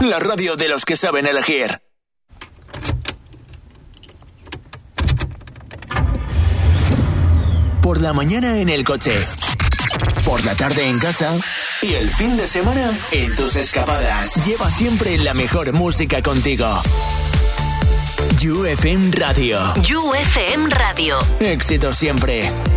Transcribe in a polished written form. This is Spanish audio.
La radio de los que saben elegir. Por la mañana en el coche, por la tarde en casa y el fin de semana en tus escapadas. Lleva siempre la mejor música contigo. You FM Radio. You FM Radio. Éxito siempre.